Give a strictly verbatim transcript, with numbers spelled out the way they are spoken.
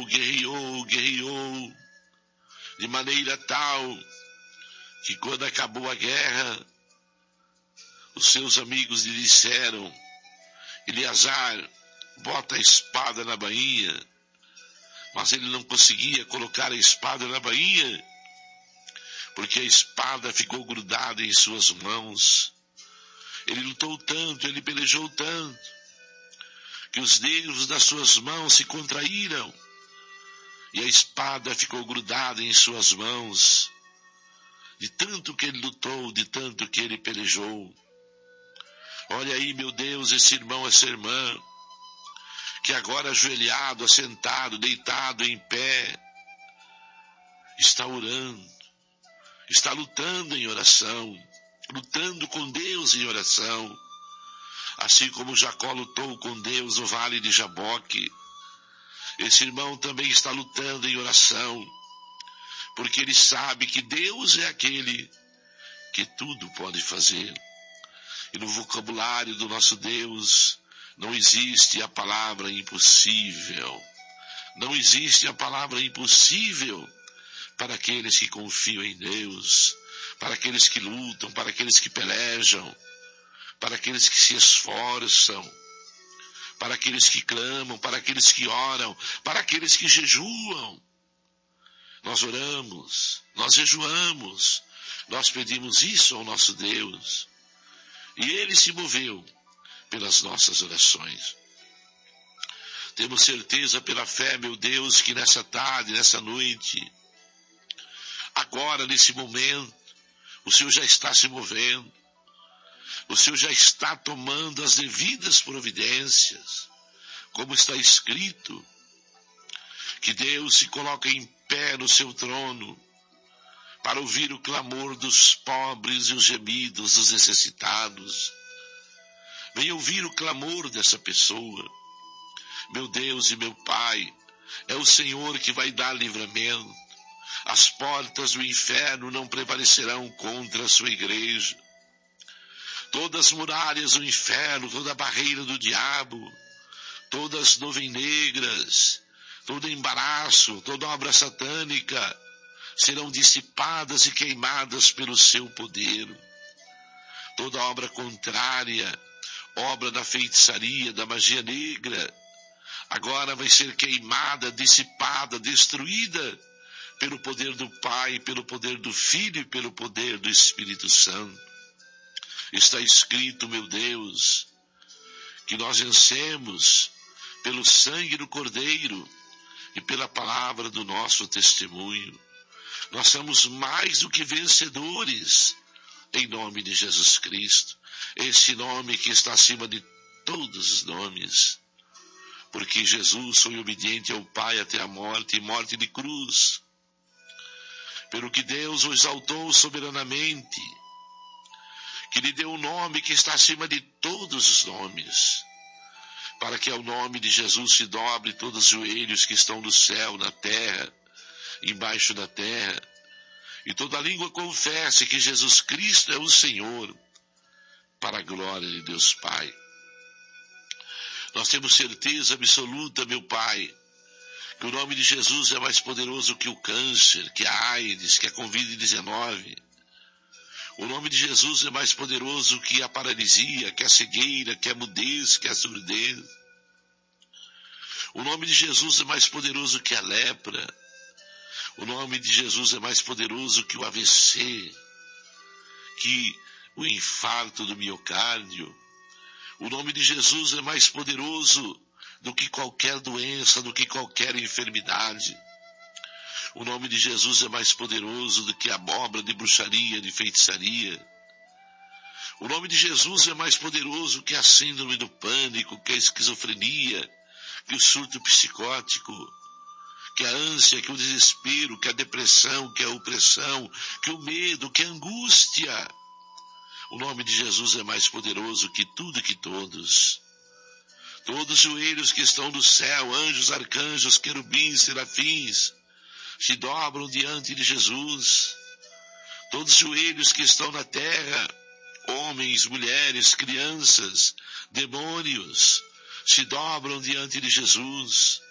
guerreou, guerreou, de maneira tal que quando acabou a guerra, os seus amigos lhe disseram: Eleazar, bota a espada na bainha. Mas ele não conseguia colocar a espada na bainha, porque a espada ficou grudada em suas mãos. Ele lutou tanto, ele pelejou tanto, que os dedos das suas mãos se contraíram, e a espada ficou grudada em suas mãos, de tanto que ele lutou, de tanto que ele pelejou. Olha aí, meu Deus, esse irmão, essa irmã, que agora ajoelhado, assentado, deitado, em pé, está orando, está lutando em oração, lutando com Deus em oração, assim como Jacó lutou com Deus no vale de Jaboque. Esse irmão também está lutando em oração, porque ele sabe que Deus é aquele que tudo pode fazer. E no vocabulário do nosso Deus não existe a palavra impossível. Não existe a palavra impossível para aqueles que confiam em Deus, para aqueles que lutam, para aqueles que pelejam, para aqueles que se esforçam, para aqueles que clamam, para aqueles que oram, para aqueles que jejuam. Nós oramos, nós jejuamos, nós pedimos isso ao nosso Deus. E Ele se moveu pelas nossas orações. Temos certeza pela fé, meu Deus, que nessa tarde, nessa noite, agora, nesse momento, o Senhor já está se movendo. O Senhor já está tomando as devidas providências, como está escrito, que Deus se coloca em pé no seu trono para ouvir o clamor dos pobres e os gemidos dos necessitados. Venha ouvir o clamor dessa pessoa. Meu Deus e meu Pai, é o Senhor que vai dar livramento. As portas do inferno não prevalecerão contra a sua igreja. Todas as muralhas do inferno, toda a barreira do diabo, todas as nuvens negras, todo embaraço, toda obra satânica serão dissipadas e queimadas pelo seu poder. Toda obra contrária, obra da feitiçaria, da magia negra, agora vai ser queimada, dissipada, destruída pelo poder do Pai, pelo poder do Filho e pelo poder do Espírito Santo. Está escrito, meu Deus, que nós vencemos pelo sangue do Cordeiro e pela palavra do nosso testemunho. Nós somos mais do que vencedores em nome de Jesus Cristo, esse nome que está acima de todos os nomes, porque Jesus foi obediente ao Pai até a morte e morte de cruz, pelo que Deus o exaltou soberanamente, que lhe deu um nome que está acima de todos os nomes, para que ao nome de Jesus se dobre todos os joelhos que estão no céu, na terra, embaixo da terra, e toda língua confesse que Jesus Cristo é o Senhor, para a glória de Deus Pai. Nós temos certeza absoluta, meu Pai, que o nome de Jesus é mais poderoso que o câncer, que a AIDS, que a covid dezenove. O nome de Jesus é mais poderoso que a paralisia, que a cegueira, que a mudez, que a surdez. O nome de Jesus é mais poderoso que a lepra. O nome de Jesus é mais poderoso que o A V C, que o infarto do miocárdio. O nome de Jesus é mais poderoso do que qualquer doença, do que qualquer enfermidade. O nome de Jesus é mais poderoso do que a obra de bruxaria, de feitiçaria. O nome de Jesus é mais poderoso que a síndrome do pânico, que a esquizofrenia, que o surto psicótico, que a ânsia, que o desespero, que a depressão, que a opressão, que o medo, que a angústia. O nome de Jesus é mais poderoso que tudo e que todos. Todos os joelhos que estão no céu, anjos, arcanjos, querubins, serafins, se dobram diante de Jesus. Todos os joelhos que estão na terra, homens, mulheres, crianças, demônios, se dobram diante de Jesus.